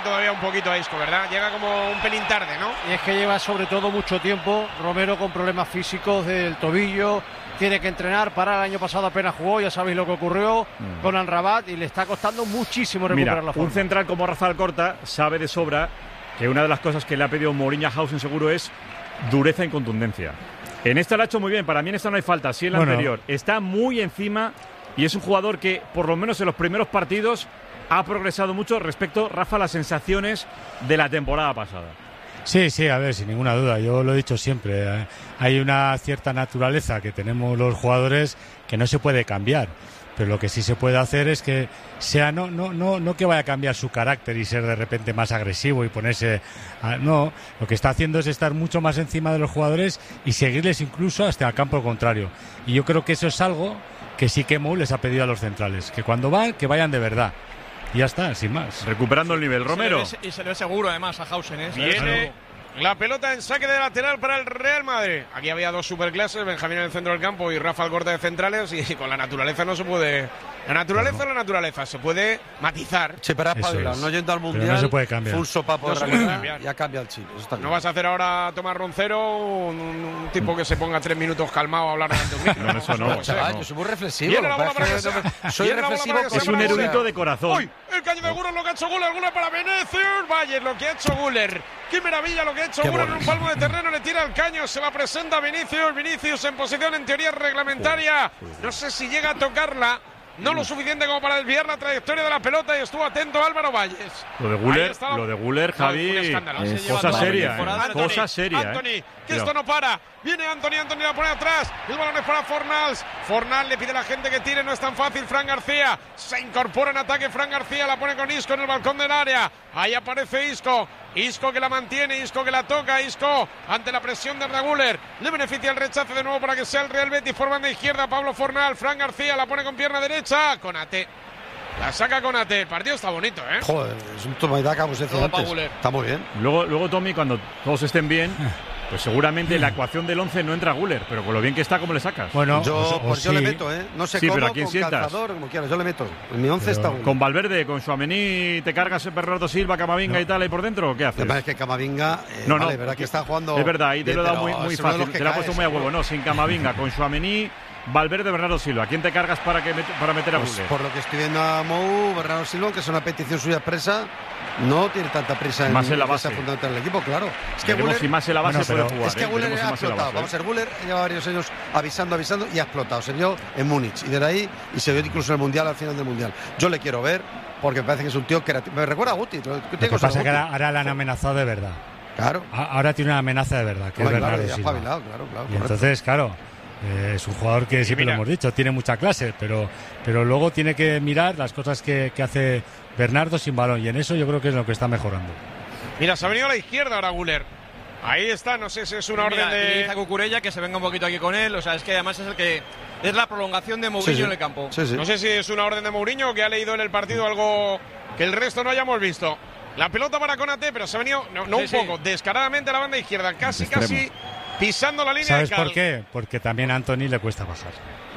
todavía un poquito a Isco, ¿verdad? Llega como un pelín tarde, ¿no? Y es que lleva sobre todo mucho tiempo Romero con problemas físicos del tobillo, tiene que entrenar, para el año pasado apenas jugó, ya sabéis lo que ocurrió con Amrabat y le está costando muchísimo recuperar la forma. Un central como Rafa Alcorta sabe de sobra que una de las cosas que le ha pedido Mourinho a Hausen seguro es dureza y contundencia. En esta lo ha hecho muy bien, para mí en esta no hay falta, sí en la anterior. Está muy encima y es un jugador que, por lo menos en los primeros partidos, ha progresado mucho respecto, Rafa, a las sensaciones de la temporada pasada. Sí, a ver, sin ninguna duda, yo lo he dicho siempre, hay una cierta naturaleza que tenemos los jugadores que no se puede cambiar, pero lo que sí se puede hacer es que sea no que vaya a cambiar su carácter y ser de repente más agresivo y ponerse no, lo que está haciendo es estar mucho más encima de los jugadores y seguirles incluso hasta el campo contrario, y yo creo que eso es algo que sí que Mou les ha pedido a los centrales, que cuando van, que vayan de verdad. Y ya está, sin más. Recuperando el nivel, Romero. Y se le ve seguro además a Hausen, ¿eh? Viene la pelota en saque de lateral para el Real Madrid. Aquí había dos superclases, Benjamín en el centro del campo y Rafa Alcorta de centrales, y con la naturaleza no se puede... La naturaleza se puede matizar. Sí, pero es no yendo al Mundial, no se puede cambiar. Full sopa por realidad, ya cambia el chip. No vas a hacer ahora Tomás Roncero, un tipo que se ponga 3 minutos calmado a hablar delante de un micro. No, eso no. Chaval, yo soy muy reflexivo. Viene la bola para que soy reflexivo. Es un erudito de corazón. ¡Uy! El caño de Guller, lo que ha hecho Guller, Guller para Vinicius. Vaya, lo que ha hecho Guller. ¡Qué maravilla lo que ha hecho Guller! En un palmo de terreno le tira el caño, se la presenta Vinicius. Vinicius en posición en teoría reglamentaria. No sé si llega a tocarla. No lo suficiente como para desviar la trayectoria de la pelota, y estuvo atento Álvaro Valles. Lo de Guller, Javi, cosa seria. Cosa seria. Anthony, que esto no para. Viene Anthony la pone atrás. El balón es para Fornals. Fornals le pide a la gente que tire, no es tan fácil. Fran García se incorpora en ataque. Fran García la pone con Isco en el balcón del área. Ahí aparece Isco. Isco que la mantiene, Isco que la toca, Isco ante la presión de Guller. Le beneficia el rechace de nuevo para que sea el Real Betis. Por banda izquierda Pablo Fornal. Fran García la pone con pierna derecha. Konate. La saca Konate. El partido está bonito, ¿eh? Joder, es un toma y daca, como se decía antes. Está muy bien. Luego, Tommy, cuando todos estén bien, pues seguramente la ecuación del 11 no entra Guller, pero con lo bien que está, ¿cómo le sacas? Bueno, yo le meto, ¿eh? No sé cómo, pero ¿a quién con sientas? Calzador, como quieras, yo le meto. En mi 11 está Guller. Con Valverde, con Tchouaméni, ¿te cargas Bernardo Silva, Camavinga y tal ahí por dentro o qué haces? Es que Camavinga, vale, verdad que está jugando... Es verdad, ahí te lo he dado muy fácil, te lo ha puesto muy a huevo. No, sin Camavinga, con Tchouaméni, Valverde, Bernardo Silva. ¿Quién te cargas para meter a Guller? Por lo que estoy viendo a Mou, Bernardo Silva, que es una petición suya expresa, no tiene tanta prisa más en la base fundamental del equipo, claro. Es que Guller, si más en la base puede jugar. Es que Guller ha explotado. Vamos a ver, Guller lleva varios años avisando y ha explotado. Se vio en Múnich y desde ahí, y se vio incluso en el Mundial, al final del Mundial. Yo le quiero ver porque me parece que es un tío que me recuerda a Guti. Lo que pasa es que ahora le han amenazado de verdad. Claro. Ahora tiene una amenaza de verdad, que es Bernardo Silva. Claro, y entonces, claro, es un jugador que siempre lo hemos dicho, tiene mucha clase, pero luego tiene que mirar las cosas que hace Bernardo sin balón, y en eso yo creo que es lo que está mejorando. Mira, se ha venido a la izquierda ahora Guller. Ahí está, no sé si es una orden de... Dice a Cucurella que se venga un poquito aquí con él, o sea, es que además es el que... Es la prolongación de Mourinho en el campo. Sí. No sé si es una orden de Mourinho o que ha leído en el partido algo que el resto no hayamos visto. La pelota para Konate, pero se ha venido, descaradamente a la banda izquierda, casi pisando la línea. ¿Sabes de Cal. por qué? Porque también a Anthony le cuesta bajar.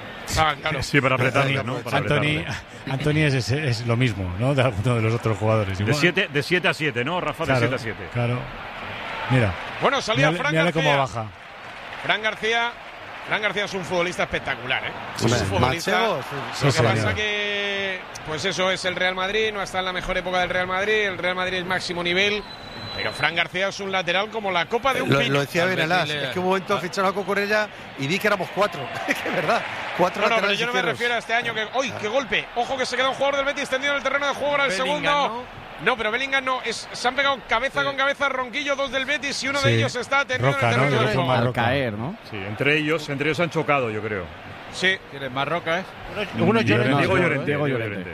Claro. Sí, para apretarle, ¿no? Anthony es lo mismo, ¿no? De alguno de los otros jugadores. De 7 a 7, ¿no, Rafa? Claro, de 7 a 7. Claro. Mira. Bueno, salía Fran García. Cómo baja. Fran García es un futbolista espectacular, ¿eh? Es un futbolista. Lo que pasa que, pues eso es el Real Madrid, no está en la mejor época del Real Madrid. El Real Madrid es máximo nivel. Pero Fran García es un lateral como la copa de un pino. Lo decía Benelás, es que un momento ficharon a Cucurella y vi que éramos 4. Es que es verdad, 4 laterales pero yo no me izquierdos. refiero a este año que... ¡Uy, qué golpe! Ojo que se queda un jugador del Betis tendido en el terreno de juego para el segundo. No, pero Bellingham no. Se han pegado cabeza con cabeza Ronquillo, 2 del Betis, y uno de ellos está tendido Roca, en el terreno de juego. Al caer, ¿no? Sí, entre ellos han chocado, yo creo. Sí. ¿Tienes más Roca, Uno Diego Diego Llorente.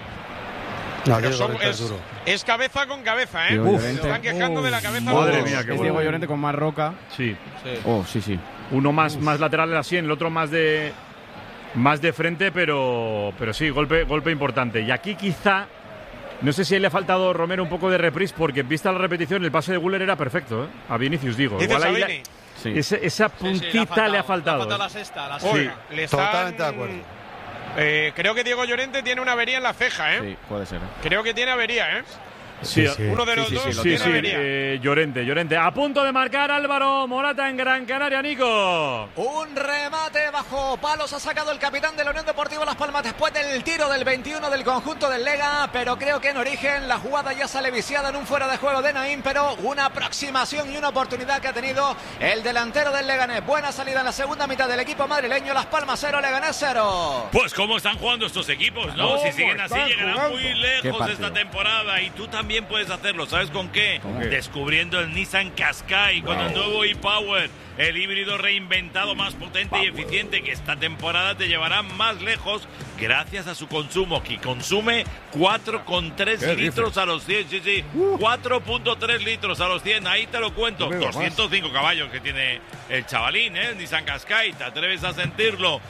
Es cabeza con cabeza, ¿eh? Se están quejando de la cabeza. Madre mía, qué Es Diego Llorente con más Roca. Sí. Sí. Uno más lateral así, el otro más de frente, pero sí, golpe importante. Y aquí quizá, no sé si le ha faltado Romero un poco de reprise, porque vista la repetición, el pase de Guller era perfecto, ¿eh? A Vinicius, digo. Igual ahí esa puntita le ha faltado. Le ha faltado la sexta. Sí, totalmente de acuerdo. Creo que Diego Llorente tiene una avería en la ceja, ¿eh? Sí, puede ser. Creo que tiene avería, ¿eh? Sí, Uno de los dos tiene avería. Llorente. A punto de marcar Álvaro Morata en Gran Canaria, Nico. Un remate bajo palos ha sacado el capitán de la Unión Deportiva Las Palmas después del tiro del 21 del conjunto del Lega, pero creo que en origen la jugada ya sale viciada en un fuera de juego de Naín, pero una aproximación y una oportunidad que ha tenido el delantero del Leganés. Buena salida en la segunda mitad del equipo madrileño. Las Palmas 0, Leganés 0. Pues cómo están jugando estos equipos, ¿no? Si siguen así llegarán muy lejos esta temporada, y tú también puedes hacerlo. ¿Sabes con qué? Descubriendo el Nissan Qashqai con el nuevo e-Power, el híbrido reinventado más potente y eficiente, que esta temporada te llevará más lejos gracias a su consumo, que consume 4,3 litros a los 100. Sí, 4,3 litros a los 100, ahí te lo cuento. 205 caballos que tiene el chavalín, el Nissan Qashqai. ¿Te atreves a sentirlo?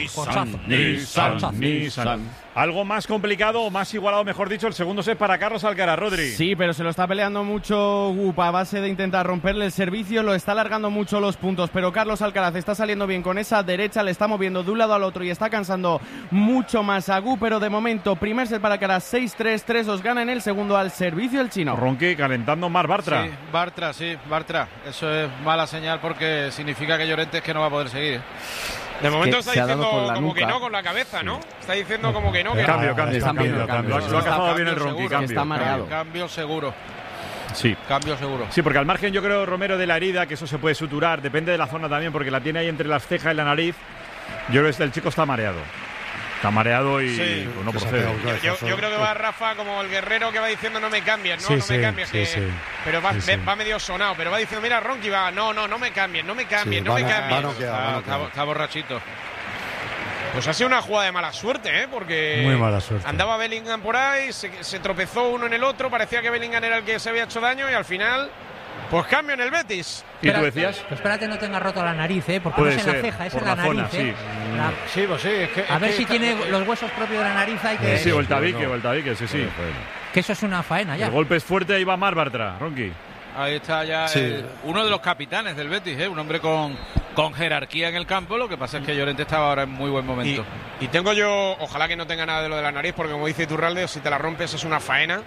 Nissan. Algo más complicado, o más igualado, mejor dicho, el segundo set para Carlos Alcaraz, Rodri. Sí, pero se lo está peleando mucho Gupa a base de intentar romperle el servicio, lo está alargando mucho los puntos, pero Carlos Alcaraz está saliendo bien con esa derecha, le está moviendo de un lado al otro y está cansando mucho más a Gu, pero de momento, primer set para Alcaraz, 6-3, 3-2, gana en el segundo al servicio el chino. Ronqui calentando más Bartra. Sí, Bartra. Eso es mala señal porque significa que Llorente es que no va a poder seguir. De momento está diciendo como que no con la cabeza, ¿no? Está diciendo como que no. Cambio. Lo ha cazado bien el Ronqui, cambio. Está mareado. Cambio seguro. Sí. Cambio seguro. Sí, porque al margen yo creo, Romero, de la herida, que eso se puede suturar, depende de la zona también, porque la tiene ahí entre las cejas y la nariz. Yo creo que el chico está mareado. Está mareado y pues no procede. Yo creo que va Rafa como el guerrero que va diciendo no me cambies, no me cambies. Pero va medio sonado, pero va diciendo, mira, Ronqui va, no me cambies. Está borrachito. Pues ha sido una jugada de mala suerte, porque muy mala suerte. Andaba Bellingham por ahí, se tropezó uno en el otro, parecía que Bellingham era el que se había hecho daño y al final, pues cambio en el Betis. ¿Y tú decías? Pues espérate no tenga roto la nariz, porque puede no es en la ceja, es en la nariz. Sí. Sí, pues sí. A ver si tiene los huesos propios de la nariz. Hay que... Sí, o el tabique, sí. Que eso es una faena ya. El golpe es fuerte, ahí va Mar Bartra, Ronqui. Ahí está ya uno de los capitanes del Betis, un hombre con jerarquía en el campo. Lo que pasa es que Llorente estaba ahora en muy buen momento. Y tengo yo, ojalá que no tenga nada de lo de la nariz, porque como dice Iturralde, si te la rompes es una faena.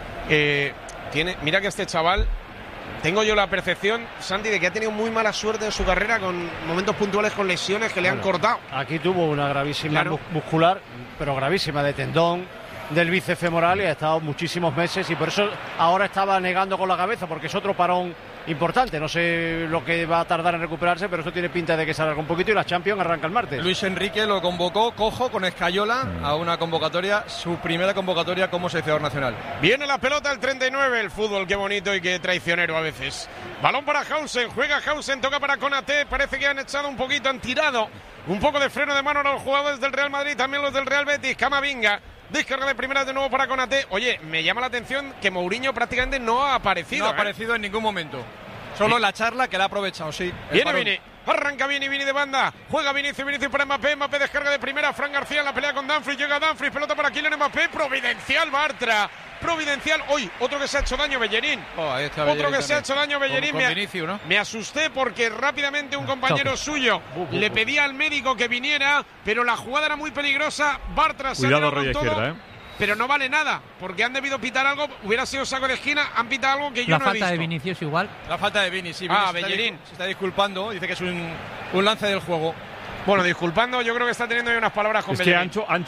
Mira que este chaval, tengo yo la percepción, Santi, de que ha tenido muy mala suerte en su carrera con momentos puntuales con lesiones que le han cortado. Aquí tuvo una gravísima muscular, pero gravísima, de tendón del bíceps femoral, y ha estado muchísimos meses, y por eso ahora estaba negando con la cabeza, porque es otro parón importante. No sé lo que va a tardar en recuperarse, pero eso tiene pinta de que se alarga un poquito, y la Champions arranca el martes. Luis Enrique lo convocó cojo con Escayola a una convocatoria, su primera convocatoria como seleccionador nacional. Viene la pelota el 39, el fútbol, qué bonito y qué traicionero a veces. Balón para Hausen, juega Hausen, toca para Konaté, parece que han echado un poquito, han tirado un poco de freno de mano a los jugadores del Real Madrid, también los del Real Betis. Camavinga, descarga de primera de nuevo para Konaté. Oye, me llama la atención que Mourinho prácticamente no ha aparecido. No ha aparecido en ningún momento. Solo la charla que la ha aprovechado, sí. Viene, arranca Vini de banda. Juega Vinicius para Mbappé. Mbappé descarga de primera. Fran García en la pelea con Dumfries. Llega Dumfries, pelota para Kylian Mbappé. Providencial Bartra. Providencial. Hoy, otro que se ha hecho daño, Bellerín. Ahí está otro que se ha hecho daño, Bellerín. Con Vinicius, ¿no? Me asusté porque rápidamente un compañero suyo le pedía al médico que viniera, pero la jugada era muy peligrosa. Bartra se ha Cuidado, con todo. izquierda, Pero no vale nada, porque han debido pitar algo. Hubiera sido saco de esquina, han pitado algo que yo no he visto. La falta de Vinicius igual. La falta de Vini, sí. Bellerín se está disculpando, dice que es un lance del juego. Bueno, disculpando, yo creo que está teniendo ahí unas palabras con Bellerín. Que han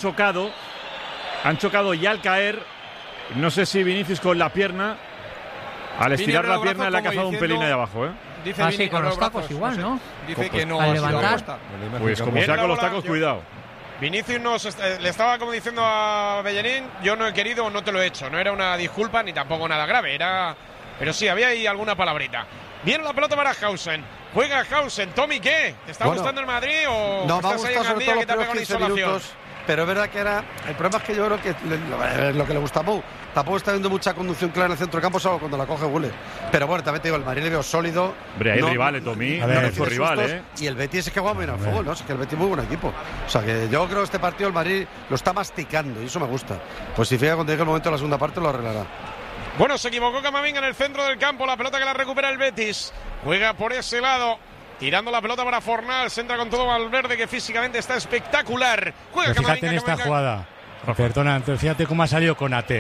chocado y al caer, no sé si Vinicius con la pierna, al estirar la pierna le ha cazado un pelín ahí abajo, Dice Vini, con los tacos igual, ¿no? Dice que no. Al levantar. Pues como sea con los tacos, cuidado. Vinicius le estaba como diciendo a Bellerín, yo no he querido o no te lo he hecho. No era una disculpa ni tampoco nada grave, pero sí, había ahí alguna palabrita. Viene la pelota para Hausen. Juega Hausen. Tommy, ¿qué? ¿Te está gustando el Madrid o no, me ha estás ahí gustado en sobre todo que te ha los pegado una primeros 15 insolación? minutos. Pero es verdad que el problema es que yo creo que lo que le gusta a Pau, tampoco está viendo mucha conducción clara en el centro del campo, salvo cuando la coge Guller. Pero bueno, también te digo, el Madrid le veo sólido. Hombre, hay rivales, Tommy. No es rival, Y el Betis es que juega bien al fútbol, ¿no? Es que el Betis es muy buen equipo. O sea que yo creo que este partido el Madrid lo está masticando y eso me gusta. Pues si fija cuando llegue el momento de la segunda parte lo arreglará. Bueno, se equivocó Camavinga en el centro del campo, la pelota que la recupera el Betis. Juega por ese lado. Tirando la pelota para Fornals, entra con todo Valverde, que físicamente está espectacular. Juega Pero fíjate en esta jugada. Perdona, fíjate cómo ha salido Konaté.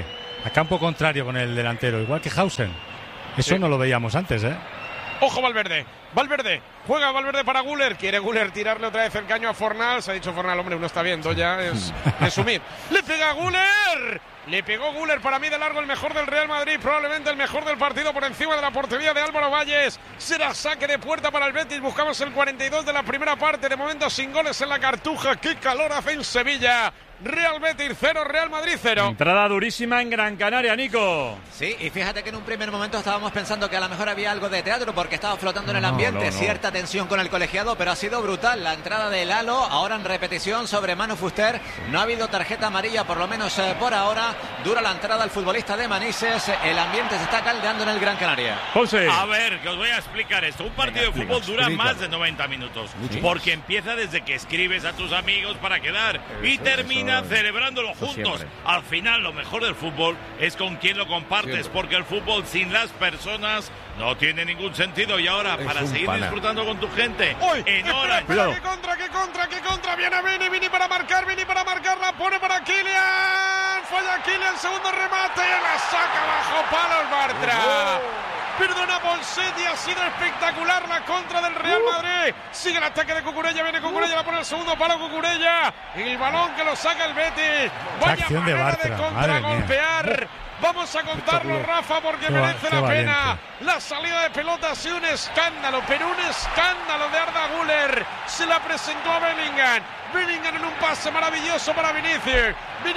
a campo contrario con el delantero, igual que Hausen. Eso no lo veíamos antes, ¿eh? Ojo Valverde, juega Valverde para Güler, quiere Güler tirarle otra vez el caño a Fornals, ha dicho Fornals, hombre, uno está viendo ya, es resumir. Le pega Güler, le pegó Güler, para mí de largo el mejor del Real Madrid, probablemente el mejor del partido por encima de la portería de Álvaro Valles. Será saque de puerta para el Betis, buscamos el 42 de la primera parte, de momento sin goles en la Cartuja, qué calor hace en Sevilla. Real Betis 0, Real Madrid 0. Entrada durísima en Gran Canaria, Nico. Sí, y fíjate que en un primer momento estábamos pensando que a lo mejor había algo de teatro porque estaba flotando en el ambiente, cierta tensión con el colegiado, pero ha sido brutal la entrada de Lalo, ahora en repetición sobre Manu Fuster. No ha habido tarjeta amarilla, por lo menos por ahora. Dura la entrada al futbolista de Manises, el ambiente se está caldeando en el Gran Canaria. José. A ver, que os voy a explicar esto. Un partido de fútbol dura más de 90 minutos, porque empieza desde que escribes a tus amigos para quedar y termina celebrándolo juntos. Al final, lo mejor del fútbol es con quien lo compartes, porque el fútbol sin las personas no tiene ningún sentido. Y ahora, para seguir disfrutando con tu gente, en Orange. ¡Qué contra! Viene Vini para marcar, la pone para Kylian. Falla Kylian, segundo remate, la saca bajo palos Bartra. Perdona Ponseti, ha sido espectacular la contra del Real Madrid. Sigue el ataque de Cucurella, viene Cucurella, la pone el segundo palo Cucurella. El balón que lo saca el Betis. Vaya manera de contragolpear. Vamos a contarlo, Rafa, porque merece la pena. La salida de pelota ha sido un escándalo, pero un escándalo de Arda Güler. Se la presentó a Bellingham en un pase maravilloso para Vinicius,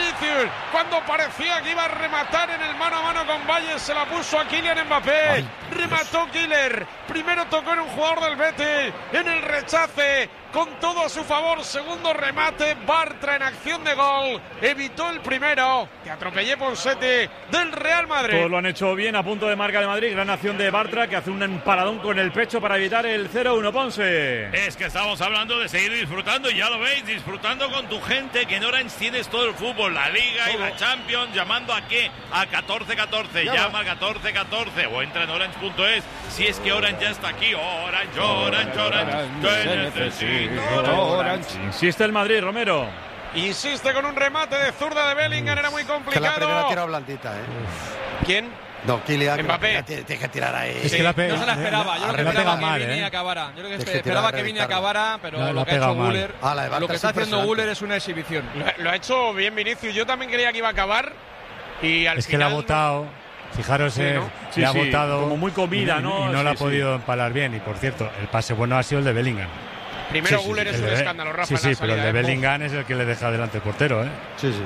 cuando parecía que iba a rematar en el mano a mano con Valles, se la puso a Kylian Mbappé. Remató Killer, primero tocó en un jugador del Betis, en el rechace, con todo a su favor, segundo remate, Bartra en acción de gol, evitó el primero, que atropellé Ponseti del Real Madrid. Todos lo han hecho bien, a punto de marca de Madrid, gran acción de Bartra, que hace un empaladón con el pecho para evitar el 0-1, Ponce. Es que estamos hablando de seguir disfrutando, y ya lo veis, disfrutando con tu gente, que en Orange tienes todo el fútbol, la Liga y la Champions. ¿Llamando a qué? A 1414, llama a 1414 o entra en orange.es, si es que Orange ya está aquí. Orange, te necesito. Orange. Insiste el Madrid, Romero. Insiste con un remate de zurda de Bellingham, era muy complicado. Que la primera tira blandita, ¿Quién? No, Kylian. Mbappé. Tiene que tirar ahí. Es que no se la esperaba. Yo creo que esperaba que Vini acabara. Yo creo que esperaba que Vini acabara, pero lo que ha hecho Güler, lo que está haciendo Güler es una exhibición. Lo ha hecho bien Vinicius. Yo también creía que iba a acabar. Y al es final, que le ha botado. Fijaros, le ha botado como muy comida, ¿no? Y no la ha podido empalar bien. Y por cierto, el pase bueno ha sido el de Bellingham. Primero Güler es un escándalo, Rafa. Sí, pero el de Bellingham es el que le deja delante el portero, ¿eh?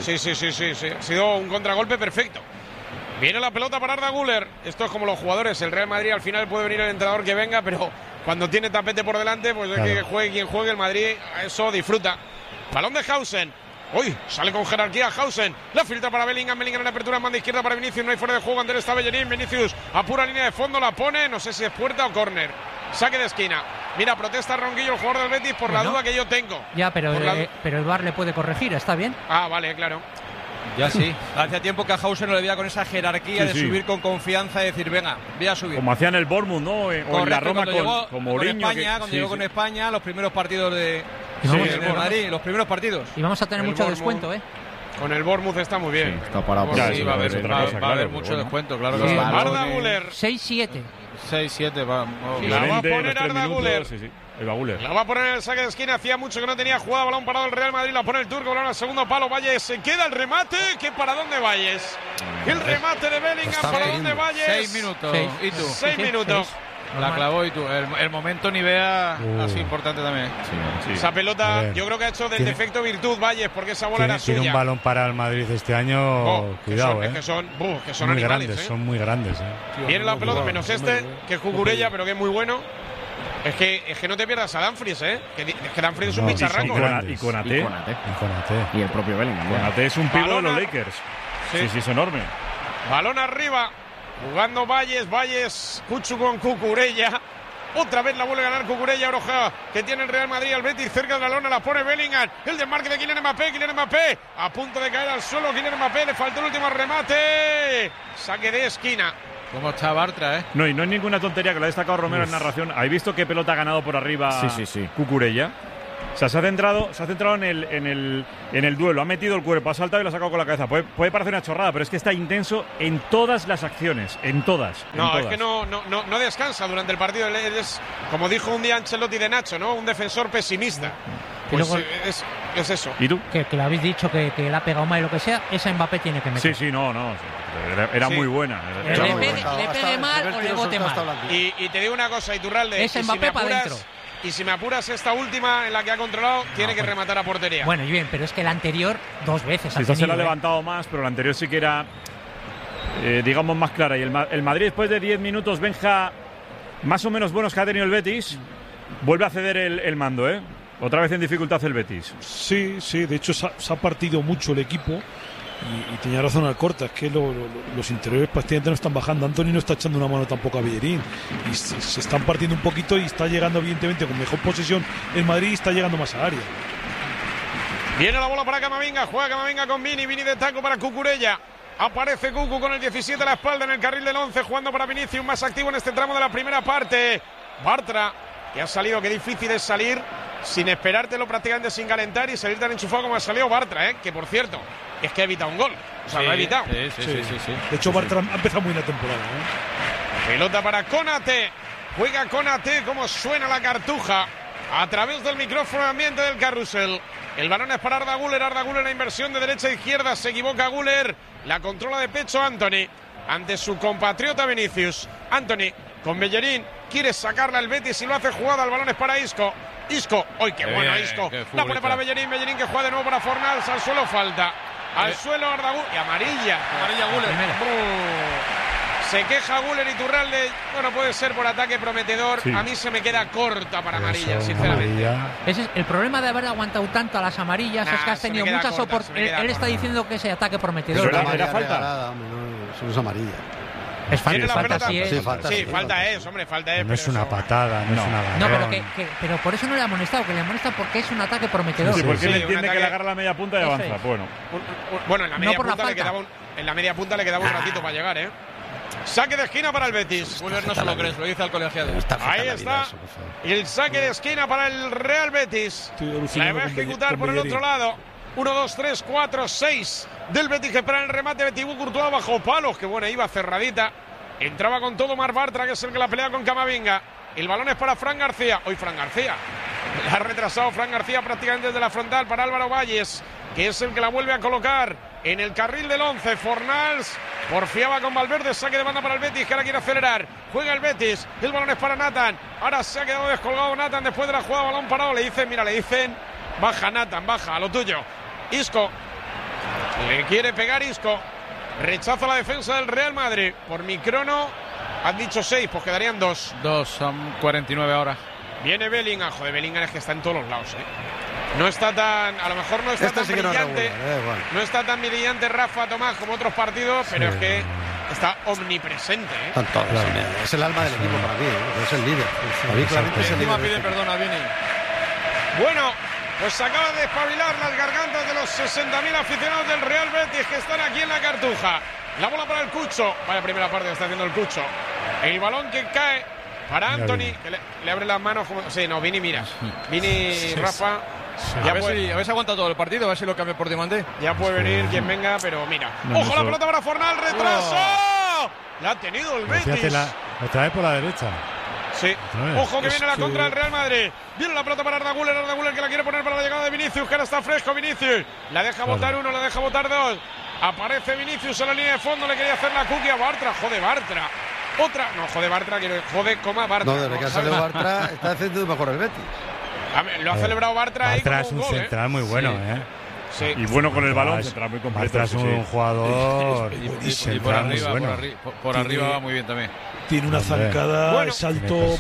Sí. Ha sido un contragolpe perfecto. Viene la pelota para Arda Güler. Esto es como los jugadores. El Real Madrid al final puede venir el entrenador que venga, pero cuando tiene tapete por delante, pues es que juegue quien juegue, el Madrid a eso disfruta. Balón de Hausen. Uy, sale con jerarquía Hausen. La filtra para Bellingham en la apertura en banda izquierda para Vinicius. No hay fuera de juego. Ander está Bellerín. Vinicius a pura línea de fondo la pone. No sé si es puerta o córner. Saque de esquina. Mira, protesta Ronquillo, el jugador del Betis, por la duda que yo tengo. Ya, pero el VAR le puede corregir, ¿está bien? Ah, vale, claro. Ya sí. Hacía tiempo que a Hausen no le veía con esa jerarquía de subir con confianza y decir, venga, voy a subir. Como hacían el Bournemouth, ¿no? O en la Roma con Mourinho. Cuando llegó con España, los primeros partidos de Madrid, los primeros partidos. Y vamos a tener mucho descuento, ¿eh? Con el Bournemouth está muy bien. Está parado por sí, va a haber mucho descuento, claro que sí. Arda Güler. 6-7. 6-7, va. La va a poner Arda Güler. La va a poner en el saque de esquina. Hacía mucho que no tenía jugada. Balón parado el Real Madrid. La pone el turco. Balón al segundo palo. Valles. Se queda el remate. ¿Qué para dónde Valles? El remate de Bellingham. ¿Para dónde Valles? 6 minutos. ¿Y tú? 6 minutos. La clavó y tú. El momento Nivea así importante también. Esa pelota yo creo que ha hecho del defecto virtud Valles, porque esa bola era suya. Tiene un balón para el Madrid este año. Cuidado, que son muy animales, grandes, son muy grandes. Viene la pelota, menos que es Cucurella, pero que es muy bueno. Es que no te pierdas a Dumfries, que Dumfries es un bicharraco. Y Konaté. Y el propio Bellingham. Konaté es un pívot de los Lakers. Sí, es enorme. Balón arriba. Jugando Valles, Cuchu con Cucurella. Otra vez la vuelve a ganar Cucurella, Oroja, que tiene el Real Madrid, al Betis cerca de la lona, la pone Bellingham. El desmarque de Kylian Mbappé, a punto de caer al suelo. Kylian Mbappé, le faltó el último remate. Saque de esquina. ¿Cómo está Bartra, No, y no es ninguna tontería, que lo ha destacado Romero en narración. ¿Habéis visto qué pelota ha ganado por arriba Cucurella? O sea, se ha centrado en el duelo, ha metido el cuerpo, ha saltado y lo ha sacado con la cabeza. Puede parecer una chorrada, pero es que está intenso en todas las acciones, en todas. Es que no descansa durante el partido. Es, como dijo un día Ancelotti de Nacho, ¿no? Un defensor pesimista. Pues luego, es eso. ¿Y tú? Que lo habéis dicho que le ha pegado mal y lo que sea, esa Mbappé tiene que meter. Sí, no. Era muy buena. Le pegue mal o le bote mal. Y te digo una cosa, Iturralde. Es Mbappé para adentro. Y si me apuras esta última en la que ha controlado, tiene que rematar a portería. Bueno, y bien, pero es que la anterior 2 veces. Esta se la ha levantado más, pero la anterior sí que era, digamos, más clara. Y el Madrid, después de 10 minutos, Benja, más o menos buenos que ha tenido el Betis, vuelve a ceder el mando, ¿eh? Otra vez en dificultad el Betis. Sí, de hecho se ha partido mucho el equipo. Y tenía razón Alcorta, es que los interiores prácticamente no están bajando. Anthony no está echando una mano tampoco a Bellerín y se están partiendo un poquito y está llegando evidentemente con mejor posesión el Madrid y está llegando más a área. Viene la bola para Camavinga, juega Camavinga con Vini de taco para Cucurella. Aparece Cucu con el 17 a la espalda en el carril del 11, jugando para Vinicius, más activo en este tramo de la primera parte. Bartra, que ha salido, qué difícil es salir sin esperártelo, prácticamente sin calentar y salir tan enchufado como ha salido Bartra, que por cierto, es que ha evitado un gol. O sea, lo ha evitado. Sí. De hecho, Bartra ha empezado muy la temporada. Pelota para Konate. Juega Konate, como suena la cartuja a través del micrófono ambiente del carrusel. El balón es para Arda Güler. Arda Güler, la inversión de derecha a izquierda. Se equivoca Güler. La controla de pecho Anthony ante su compatriota Vinicius. Anthony con Bellerín. Quiere sacarla al Betis y lo hace jugada. El balón es para Isco. ¡Qué bueno Isco! La pone para Bellerín que juega de nuevo para Fornals. Al suelo falta. Al suelo Arda Güler. Y amarilla Güler. Se queja Güler y Turralde. Bueno, puede ser por ataque prometedor. Sí. A mí se me queda corta para amarilla, sinceramente. Ese es el problema de haber aguantado tanto a las amarillas, es que has tenido muchas oportunidades. Él está diciendo que ese ataque prometedor. Pero era falta. Eso no es amarilla. Es falta, hombre, falta no es una patada, no es una agarrón. No, pero por eso no le ha amonestado, que le amonesta porque es un ataque prometedor. Sí, porque él entiende que le agarra la media punta y avanza. Bueno, en la media punta le quedaba un ratito para llegar, Saque de esquina para el Betis. Güler no se lo crees, lo dice al colegiado. Ahí está. Y el saque de esquina para el Real Betis. La va a ejecutar por el otro lado. 1, 2, 3, 4, 6 del Betis que espera el remate. Thibaut Courtois bajo palos. Que buena, iba cerradita. Entraba con todo Marc Bartra, que es el que la pelea con Camavinga. El balón es para Fran García. Hoy Fran García. La ha retrasado Fran García prácticamente desde la frontal para Álvaro Valles, que es el que la vuelve a colocar en el carril del 11. Fornals porfiaba con Valverde. Saque de banda para el Betis, que ahora quiere acelerar. Juega el Betis. El balón es para Nathan. Ahora se ha quedado descolgado Nathan después de la jugada. Balón parado. Le dicen, baja Nathan, baja, a lo tuyo. Isco. Le quiere pegar Isco. Rechaza la defensa del Real Madrid. Por mi crono, han dicho 6, pues quedarían 2. 2, son 49 ahora. Viene Bellingham. Joder, Bellingham es que está en todos los lados, No está tan, a lo mejor no está tan brillante. No está tan brillante Rafa Tomás como otros partidos, pero es que está omnipresente. Están todos, es el alma del equipo para mí, es el líder. Encima pide perdón a Vini. Bueno, pues se acaban de despabilar las gargantas de los 60.000 aficionados del Real Betis que están aquí en la Cartuja. La bola para el Cucho. Vaya primera parte que está haciendo el Cucho. El balón que cae para Anthony, que le abre las manos. Vini, mira. Vini, Rafa. Sí. A ver si aguanta todo el partido, a ver si lo cambia por Diamante. Ya puede venir quien venga, pero mira. ¡Ojo, la pelota para Fornal! ¡Retraso! La ha tenido el Betis. La trae por la derecha. Sí. Ojo que viene la contra del Real Madrid. Viene la pelota para Arda Güler que la quiere poner para la llegada de Vinicius, que ahora está fresco Vinicius. La deja botar 1, la deja botar 2. Aparece Vinicius en la línea de fondo, le quería hacer la cookie a Bartra. Joder, Bartra. Otra. No, joder, Bartra, Bartra. No, desde que ha salido Bartra está haciendo mejor el Betis. Lo ha celebrado Bartra ahí. Bartra es un central muy bueno, Sí. Y bueno con el balón, central muy completo. Bartra es un jugador y por arriba, muy bueno. Por arriba va muy bien también. Tiene una zancada, salto.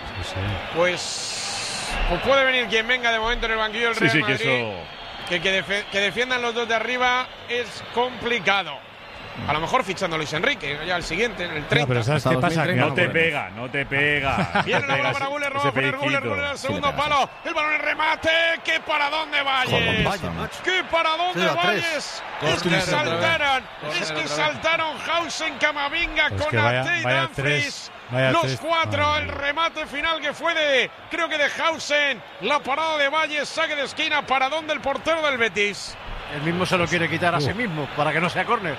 Pues puede venir quien venga de momento en el banquillo del Real Madrid. Que defiendan los dos de arriba es complicado. A lo mejor fichando a Luis Enrique, ya el siguiente, en el 30. No, pero ¿sabes qué pasa? No te pega. Viene la bola para Güler, va a poner Güler al segundo palo. El balón en remate. ¿Qué para dónde Valles? ¿Qué para dónde Valles? Es que saltaron Hausen, Camavinga, Konate y Dumfries. Los 4, el remate final que fue creo que de Hausen, la parada de Valle, saque de esquina, paradón del portero del Betis. El mismo se lo quiere quitar a sí mismo, para que no sea córner.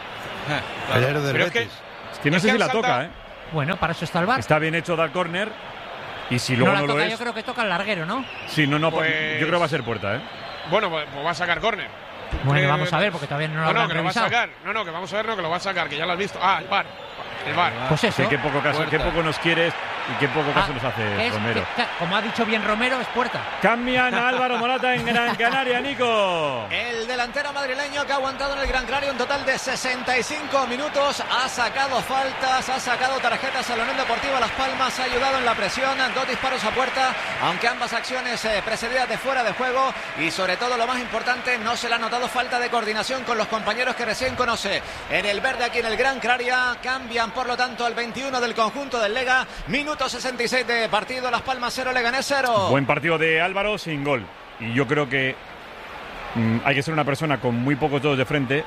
Es que no sé si la toca, ¿eh? Bueno, para eso está el VAR. Está bien hecho dar córner. Y si luego no lo es... Yo creo que toca el larguero, ¿no? Sí, no, pues... yo creo que va a ser puerta, ¿eh? Bueno, pues va a sacar córner. Bueno, vamos a ver, porque todavía no lo habrán revisado. Que vamos a ver, que lo va a sacar, que ya lo has visto. El VAR. Pues eso. Sí, qué poco nos quieres y qué poco caso nos hace Romero. Como ha dicho bien Romero, es puerta. Cambian a Álvaro Morata en Gran Canaria, Nico. El delantero madrileño que ha aguantado en el Gran Canaria un total de 65 minutos. Ha sacado faltas, ha sacado tarjetas a la Unión Deportiva Las Palmas, ha ayudado en la presión, 2 disparos a puerta, aunque ambas acciones precedidas de fuera de juego. Y sobre todo, lo más importante, no se le ha notado falta de coordinación con los compañeros que recién conoce. En el verde aquí en el Gran Canaria, cambian por lo tanto al 21 del conjunto del Lega. Minuto 66 de partido, Las Palmas 0, Leganés 0. Buen partido de Álvaro sin gol. Y yo creo que hay que ser una persona con muy pocos dedos de frente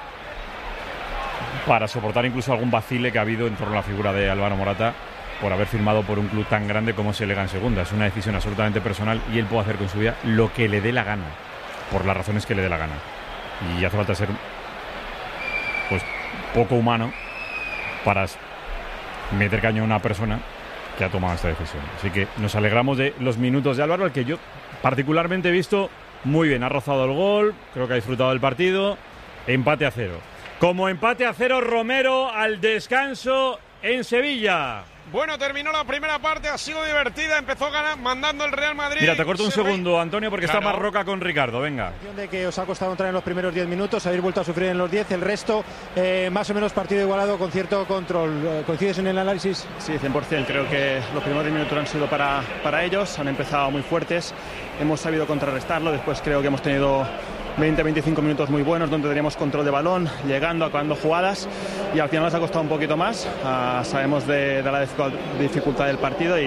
para soportar incluso algún vacile que ha habido en torno a la figura de Álvaro Morata por haber firmado por un club tan grande como es el Lega en segunda. Es una decisión absolutamente personal y él puede hacer con su vida lo que le dé la gana, por las razones que le dé la gana. Y hace falta ser pues poco humano para meter caño a una persona que ha tomado esta decisión. Así que nos alegramos de los minutos de Álvaro, al que yo particularmente he visto muy bien. Ha rozado el gol, creo que ha disfrutado del partido. Empate a 0. Como empate a 0, Romero al descanso en Sevilla. Bueno, terminó la primera parte, ha sido divertida, empezó mandando el Real Madrid. Mira, te corto un segundo, Antonio, porque está Marroca con Ricardo, venga. De que os ha costado entrar en los primeros 10 minutos, habéis vuelto a sufrir en los 10, el resto más o menos partido igualado con cierto control. ¿Coincides en el análisis? Sí, 100%, creo que los primeros 10 minutos han sido para ellos, han empezado muy fuertes, hemos sabido contrarrestarlo, después creo que hemos tenido 20-25 minutos muy buenos donde teníamos control de balón, llegando, acabando jugadas y al final nos ha costado un poquito más. Sabemos de la dificultad del partido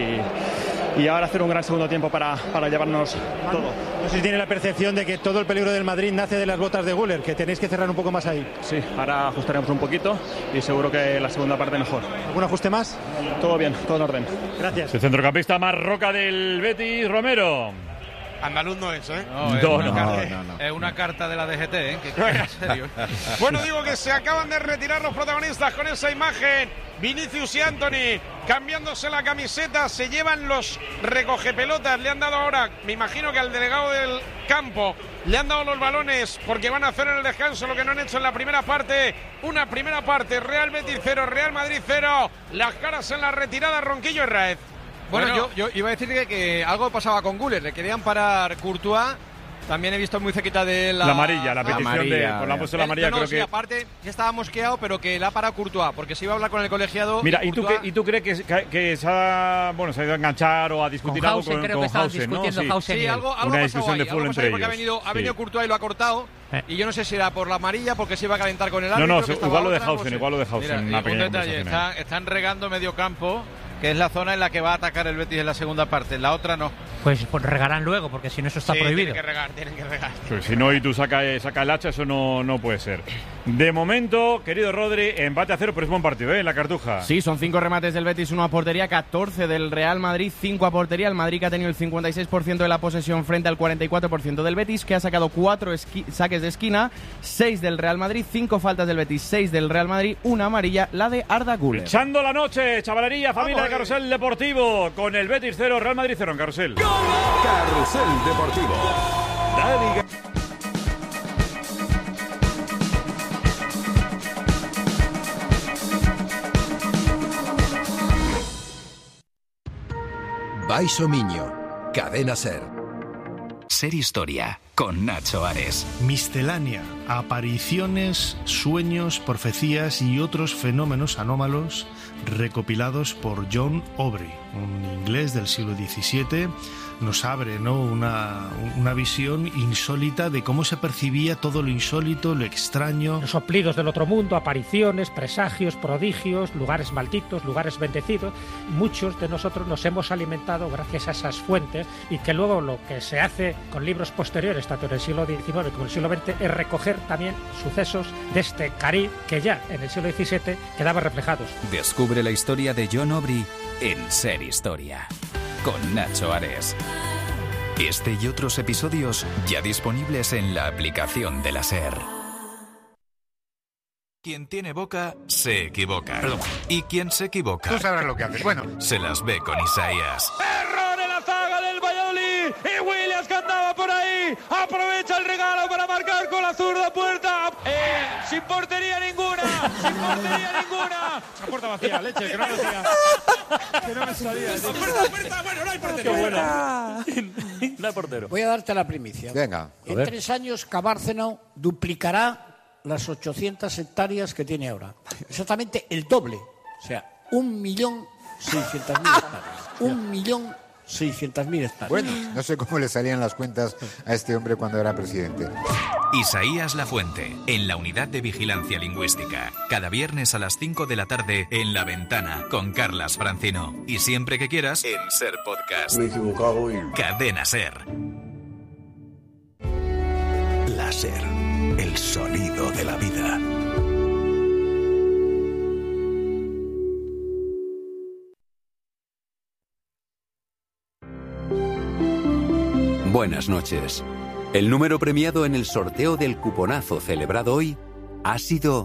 y ahora hacer un gran segundo tiempo para llevarnos todo. No sé si tiene la percepción de que todo el peligro del Madrid nace de las botas de Güler, que tenéis que cerrar un poco más ahí. Sí, ahora ajustaremos un poquito y seguro que la segunda parte mejor. ¿Algún ajuste más? Todo bien, todo en orden. Gracias. El centrocampista Marroca del Betis, Romero. Andaluz no es, ¿eh? No. Es una carta de la DGT, ¿eh? ¿En serio? Bueno, digo que se acaban de retirar los protagonistas con esa imagen. Vinicius y Antony cambiándose la camiseta, se llevan los recogepelotas. Le han dado ahora, me imagino que al delegado del campo, le han dado los balones porque van a hacer en el descanso lo que no han hecho en la primera parte. Una primera parte, Real Betis 0, Real Madrid 0. Las caras en la retirada, Ronquillo y Raez. Bueno, yo iba a decir que algo pasaba con Güler, le querían parar Courtois. También he visto muy cerquita de la amarilla, la petición amarilla, por la puesto la amarilla, creo que aparte ya estaba mosqueado, pero que la ha parado Courtois, porque se iba a hablar con el colegiado. Mira, ¿y tú crees que se ha ido a enganchar o a discutir algo con Hausen, ¿no? Sí, algo una discusión de fútbol entre ellos. Ha venido Courtois y lo ha cortado. Y yo no sé si era por la amarilla, porque se iba a calentar con el árbitro. No, igual lo de Hausen, Mira, un detalle, están regando medio campo, que es la zona en la que va a atacar el Betis en la segunda parte, en la otra no. Pues regarán luego, porque si no eso está prohibido. Tienen que regar. Pues si no, y tú saca el hacha, eso no puede ser. De momento, querido Rodri, empate a 0, pero es buen partido, en la Cartuja. Sí, son 5 remates del Betis, 1 a portería, 14 del Real Madrid, 5 a portería. El Madrid que ha tenido el 56% de la posesión frente al 44% del Betis, que ha sacado 4 saques de esquina, 6 del Real Madrid, 5 faltas del Betis, 6 del Real Madrid, 1 amarilla, la de Arda Güler. Echando la noche, chavalería, familia de Carrusel Deportivo, con el Betis 0, Real Madrid 0 en Carrusel. Carrusel Deportivo. Dale. Baixo Miño, Cadena Ser. Ser Historia, con Nacho Ares. Miscelánea, apariciones, sueños, profecías y otros fenómenos anómalos recopilados por John Aubrey, un inglés del siglo XVII. Nos abre, ¿no?, una visión insólita de cómo se percibía todo lo insólito, lo extraño. Los soplidos del otro mundo, apariciones, presagios, prodigios, lugares malditos, lugares bendecidos. Muchos de nosotros nos hemos alimentado gracias a esas fuentes, y que luego lo que se hace con libros posteriores, tanto en el siglo XIX como en el siglo XX, es recoger también sucesos de este cariz que ya en el siglo XVII quedaban reflejados. Descubre la historia de John Aubrey en Ser Historia, con Nacho Ares. Este y otros episodios ya disponibles en la aplicación de la SER. Quien tiene boca, se equivoca. Perdón. Y quien se equivoca... Tú sabrás lo que haces. Bueno. Se las ve con Isaías. ¡Error en la zaga del Valladolid! Y Williams, que andaba por ahí, aprovecha el regalo para marcar con la zurda puerta. Sin portería ninguna. Sin portería ninguna. La puerta vacía, leche, que no me salía. Que no me salía. Puerta, bueno, no hay portero. Qué bueno. No hay portero. Voy a darte la primicia. Venga. En 3 años, Cabárceno duplicará las 800 hectáreas que tiene ahora. Exactamente el doble. O sea, 1.600.000 hectáreas. 1.600.000 hectáreas. Bueno, no sé cómo le salían las cuentas a este hombre cuando era presidente. Isaías Lafuente, en la Unidad de Vigilancia Lingüística. Cada viernes a las 5 de la tarde en La Ventana, con Carlas Francino. Y siempre que quieras, en Ser Podcast. Me he equivocado y... Cadena Ser. La SER, el sonido de la vida. Buenas noches. El número premiado en el sorteo del cuponazo celebrado hoy ha sido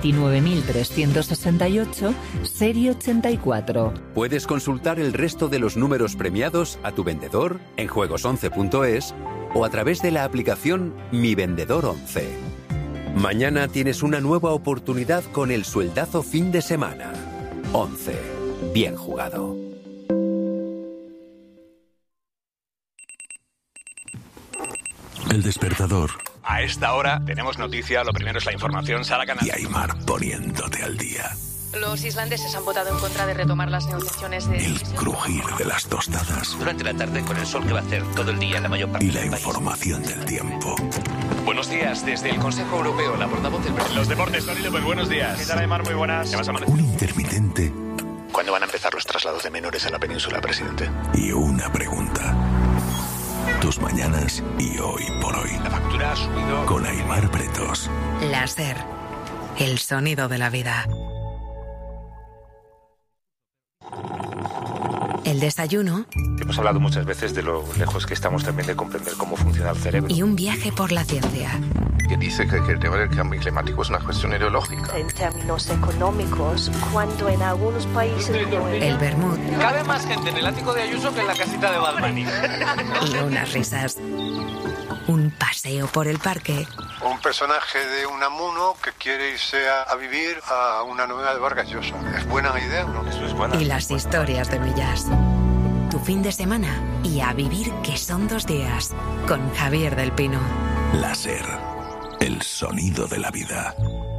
29.368, serie 84. Puedes consultar el resto de los números premiados a tu vendedor en juegos11.es o a través de la aplicación Mi Vendedor 11. Mañana tienes una nueva oportunidad con el sueldazo fin de semana. 11. Bien jugado. El despertador. A esta hora tenemos noticia, lo primero es la información, Sara Canal. Y Aimar poniéndote al día. Los islandeses han votado en contra de retomar las negociaciones de... El crujir de las tostadas. Durante la tarde con el sol que va a hacer todo el día en la mayor parte y la del país. Información del tiempo. Buenos días, desde el Consejo Europeo, la portavoz del... Los deportes, Tony López, buenos días. ¿Qué tal, Aimar? Muy buenas. ¿Qué vas a amanecer? Un intermitente. ¿Cuándo van a empezar los traslados de menores a la península, presidente? Y una pregunta. Tus mañanas y hoy por hoy. La factura ha subido. Con Aimar Bretos. La SER, el sonido de la vida. El desayuno. Hemos hablado muchas veces de lo lejos que estamos también de comprender cómo funciona el cerebro. Y un viaje por la ciencia. Que dice que el tema del cambio climático es una cuestión ideológica. En términos económicos, cuando en algunos países... El vermut. Cabe más gente en el ático de Ayuso que en la casita de Balmani. Y unas risas. Un paseo por el parque. Un personaje de Unamuno que quiere irse a vivir a una novela de Vargas Llosa. ¿Es buena idea, no? Eso es buena. Y las historias de Millás. Tu fin de semana y a vivir que son 2 días. Con Javier del Pino. La SER, el sonido de la vida.